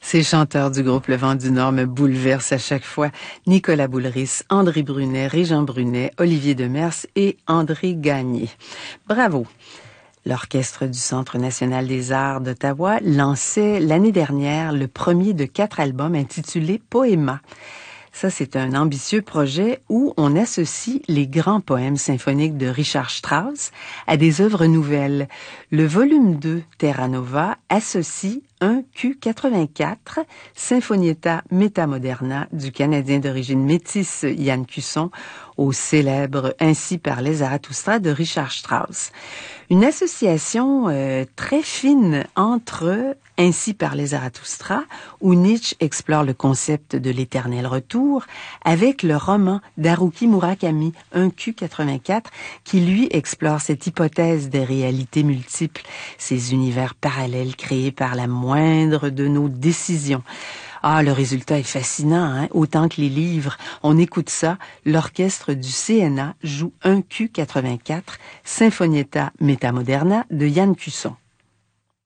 Ces chanteurs du groupe Le Vent du Nord me bouleversent à chaque fois. Nicolas Boulris, André Brunet, Régent Brunet, Olivier Demers et André Gagné. Bravo! L'Orchestre du Centre national des arts d'Ottawa lançait l'année dernière le premier de 4 albums intitulé Poéma. Ça, c'est un ambitieux projet où on associe les grands poèmes symphoniques de Richard Strauss à des œuvres nouvelles. Le volume 2, Terra Nova, associe un Q84, Sinfonietta Metamoderna du Canadien d'origine métisse Yann Cusson, au célèbre Ainsi parlait Zarathustra de Richard Strauss. Une association très fine entre Ainsi parlait Zarathustra, où Nietzsche explore le concept de l'éternel retour, avec le roman d'Haruki Murakami, un Q84, qui lui explore cette hypothèse des réalités multiples, ces univers parallèles créés par la moindre de nos décisions. Ah, le résultat est fascinant, hein? Autant que les livres. On écoute ça, l'orchestre du CNA joue un Q84, Sinfonietta Metamoderna de Yann Cusson.